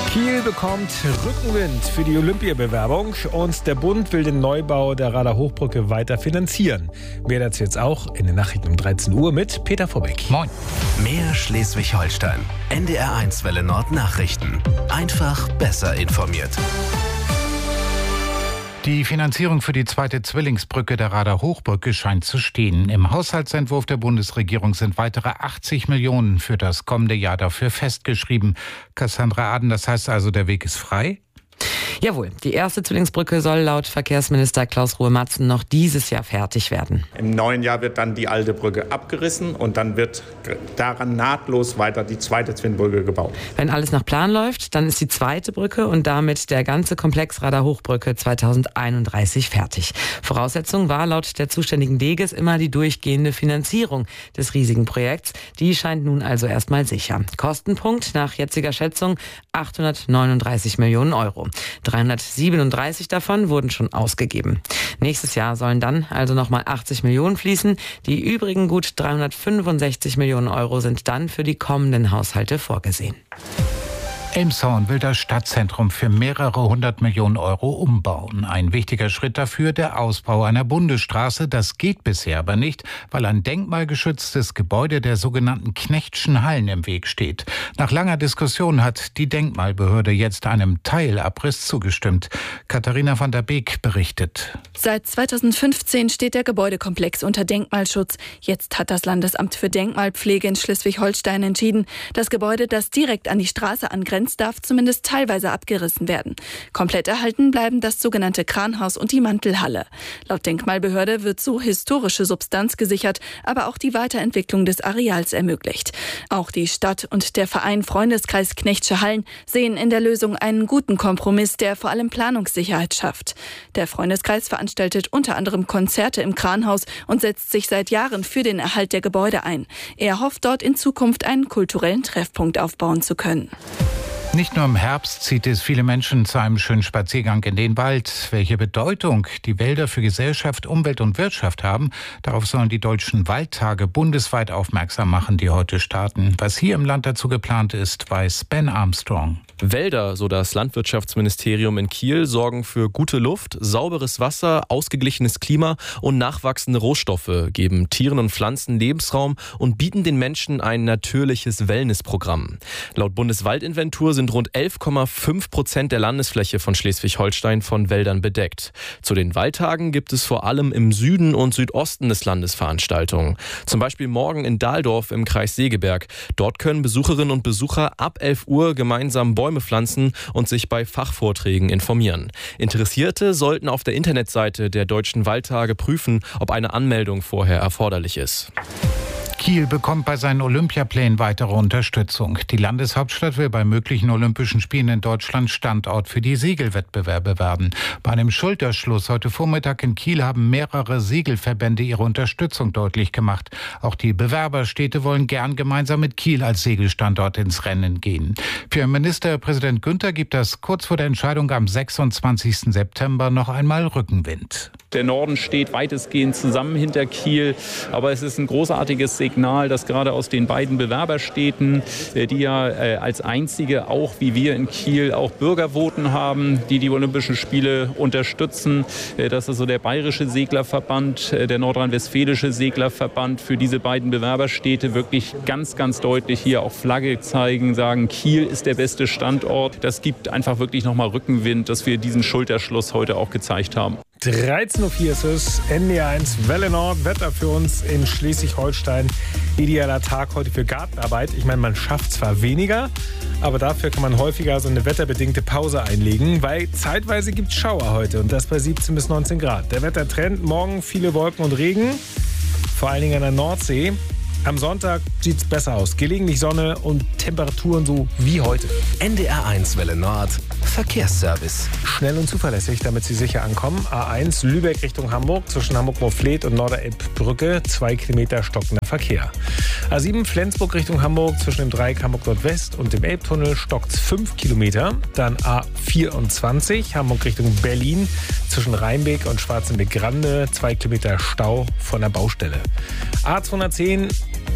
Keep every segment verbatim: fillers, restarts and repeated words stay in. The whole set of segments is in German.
Kiel bekommt Rückenwind für die Olympiabewerbung und der Bund will den Neubau der Rader Hochbrücke weiter finanzieren. Mehr dazu jetzt auch in den Nachrichten um dreizehn Uhr mit Peter Vorbeck. Moin. Mehr Schleswig-Holstein. N D R eins Welle Nord Nachrichten. Einfach besser informiert. Die Finanzierung für die zweite Zwillingsbrücke der Rader Hochbrücke scheint zu stehen. Im Haushaltsentwurf der Bundesregierung sind weitere achtzig Millionen für das kommende Jahr dafür festgeschrieben. Cassandra Aden, das heißt also, der Weg ist frei? Jawohl, die erste Zwillingsbrücke soll laut Verkehrsminister Klaus Ruhe-Matzen noch dieses Jahr fertig werden. Im neuen Jahr wird dann die alte Brücke abgerissen und dann wird daran nahtlos weiter die zweite Zwillingsbrücke gebaut. Wenn alles nach Plan läuft, dann ist die zweite Brücke und damit der ganze Komplex Rader Hochbrücke zweitausendeinunddreißig fertig. Voraussetzung war laut der zuständigen Deges immer die durchgehende Finanzierung des riesigen Projekts. Die scheint nun also erstmal sicher. Kostenpunkt nach jetziger Schätzung achthundertneununddreißig Millionen Euro. dreihundertsiebenunddreißig davon wurden schon ausgegeben. Nächstes Jahr sollen dann also nochmal achtzig Millionen fließen. Die übrigen gut dreihundertfünfundsechzig Millionen Euro sind dann für die kommenden Haushalte vorgesehen. Elmshorn will das Stadtzentrum für mehrere hundert Millionen Euro umbauen. Ein wichtiger Schritt dafür der Ausbau einer Bundesstraße. Das geht bisher aber nicht, weil ein denkmalgeschütztes Gebäude der sogenannten Knechtschen Hallen im Weg steht. Nach langer Diskussion hat die Denkmalbehörde jetzt einem Teilabriss zugestimmt. Katharina van der Beek berichtet. Seit zweitausendfünfzehn steht der Gebäudekomplex unter Denkmalschutz. Jetzt hat das Landesamt für Denkmalpflege in Schleswig-Holstein entschieden, das Gebäude, das direkt an die Straße angrenzt, darf zumindest teilweise abgerissen werden. Komplett erhalten bleiben das sogenannte Kranhaus und die Mantelhalle. Laut Denkmalbehörde wird so historische Substanz gesichert, aber auch die Weiterentwicklung des Areals ermöglicht. Auch die Stadt und der Verein Freundeskreis Knechtsche Hallen sehen in der Lösung einen guten Kompromiss, der vor allem Planungssicherheit schafft. Der Freundeskreis veranstaltet unter anderem Konzerte im Kranhaus und setzt sich seit Jahren für den Erhalt der Gebäude ein. Er hofft, dort in Zukunft einen kulturellen Treffpunkt aufbauen zu können. Nicht nur im Herbst zieht es viele Menschen zu einem schönen Spaziergang in den Wald. Welche Bedeutung die Wälder für Gesellschaft, Umwelt und Wirtschaft haben, darauf sollen die deutschen Waldtage bundesweit aufmerksam machen, die heute starten. Was hier im Land dazu geplant ist, weiß Ben Armstrong. Wälder, so das Landwirtschaftsministerium in Kiel, sorgen für gute Luft, sauberes Wasser, ausgeglichenes Klima und nachwachsende Rohstoffe, geben Tieren und Pflanzen Lebensraum und bieten den Menschen ein natürliches Wellnessprogramm. Laut Bundeswaldinventur sind rund elf Komma fünf Prozent der Landesfläche von Schleswig-Holstein von Wäldern bedeckt. Zu den Waldtagen gibt es vor allem im Süden und Südosten des Landes Veranstaltungen. Zum Beispiel morgen in Dahldorf im Kreis Segeberg. Dort können Besucherinnen und Besucher ab elf Uhr gemeinsam Bäume pflanzen und sich bei Fachvorträgen informieren. Interessierte sollten auf der Internetseite der Deutschen Waldtage prüfen, ob eine Anmeldung vorher erforderlich ist. Kiel bekommt bei seinen Olympiaplänen weitere Unterstützung. Die Landeshauptstadt will bei möglichen Olympischen Spielen in Deutschland Standort für die Segelwettbewerbe werden. Bei einem Schulterschluss heute Vormittag in Kiel haben mehrere Segelverbände ihre Unterstützung deutlich gemacht. Auch die Bewerberstädte wollen gern gemeinsam mit Kiel als Segelstandort ins Rennen gehen. Für Ministerpräsident Günther gibt das kurz vor der Entscheidung am sechsundzwanzigsten September noch einmal Rückenwind. Der Norden steht weitestgehend zusammen hinter Kiel, aber es ist ein großartiges Signal, dass gerade aus den beiden Bewerberstädten, die ja als einzige auch wie wir in Kiel auch Bürgervoten haben, die die Olympischen Spiele unterstützen. Das ist so der Bayerische Seglerverband, der Nordrhein-Westfälische Seglerverband, für diese beiden Bewerberstädte wirklich ganz, ganz deutlich hier auch Flagge zeigen, sagen, Kiel ist der beste Standort. Das gibt einfach wirklich nochmal Rückenwind, dass wir diesen Schulterschluss heute auch gezeigt haben. dreizehn Uhr vier ist es, N D R eins Welle Nord, Wetter für uns in Schleswig-Holstein. Idealer Tag heute für Gartenarbeit. Ich meine, man schafft zwar weniger, aber dafür kann man häufiger so eine wetterbedingte Pause einlegen, weil zeitweise gibt es Schauer heute und das bei siebzehn bis neunzehn Grad. Der Wettertrend, morgen viele Wolken und Regen, vor allen Dingen an der Nordsee. Am Sonntag sieht es besser aus. Gelegentlich Sonne und Temperaturen so wie heute. N D R eins Welle Nord, Verkehrsservice. Schnell und zuverlässig, damit Sie sicher ankommen. A eins Lübeck Richtung Hamburg, zwischen Hamburg-Moorfleet und Norderelbbrücke, zwei Kilometer stockender Verkehr. A sieben Flensburg Richtung Hamburg, zwischen dem Dreieck Hamburg Nordwest und dem Elbtunnel stockt fünf Kilometer. Dann A vierundzwanzig Hamburg Richtung Berlin, zwischen Rheinbeck und Schwarzenbeck-Grande, zwei Kilometer Stau von der Baustelle. A zweihundertzehn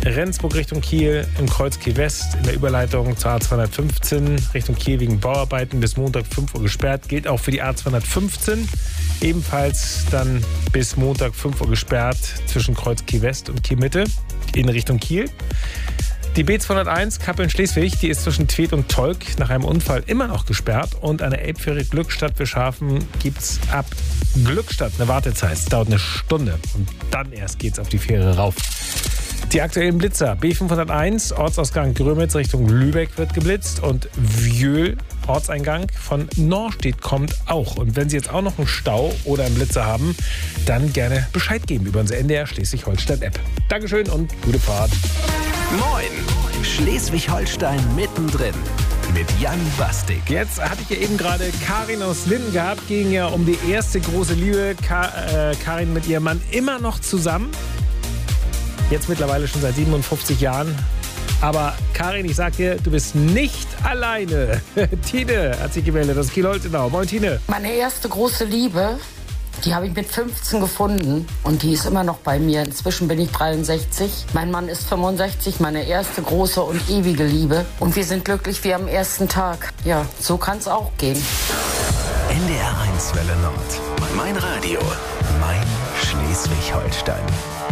Rendsburg Richtung Kiel, im Kreuz Kiel West, in der Überleitung zur A zweihundertfünfzehn Richtung Kiel wegen Bauarbeiten bis Montag fünf Uhr gesperrt. Gilt auch für die A zweihundertfünfzehn. Ebenfalls dann bis Montag fünf Uhr gesperrt zwischen Kreuz Kiel West und Kiel Mitte in Richtung Kiel. Die B zweihunderteins Kappeln-Schleswig, die ist zwischen Tweed und Tolk nach einem Unfall immer noch gesperrt. Und an der Elbfähre Glückstadt für Schafen gibt es ab Glückstadt eine Wartezeit. Es dauert eine Stunde und dann erst geht's auf die Fähre rauf. Die aktuellen Blitzer. B fünfhunderteins, Ortsausgang Grömitz Richtung Lübeck wird geblitzt und Wjöhl, Ortseingang von Norstedt kommt auch. Und wenn Sie jetzt auch noch einen Stau oder einen Blitzer haben, dann gerne Bescheid geben über unsere N D R Schleswig-Holstein-App. Dankeschön und gute Fahrt. Moin! Schleswig-Holstein mittendrin mit Jan Bastik. Jetzt hatte ich ja eben gerade Karin aus Linden gehabt. Ging ja um die erste große Liebe. Ka- äh, Karin mit ihrem Mann immer noch zusammen. Jetzt mittlerweile schon seit siebenundfünfzig Jahren. Aber Karin, ich sag dir, du bist nicht alleine. Tine hat sich gemeldet aus Kiel-Holtenau. Moin, Tine. Meine erste große Liebe, die habe ich mit fünfzehn gefunden und die ist immer noch bei mir. Inzwischen bin ich dreiundsechzig. Mein Mann ist fünfundsechzig, meine erste große und ewige Liebe. Und wir sind glücklich wie am ersten Tag. Ja, so kann es auch gehen. N D R eins Welle Nord. Mein Radio. Mein Schleswig-Holstein.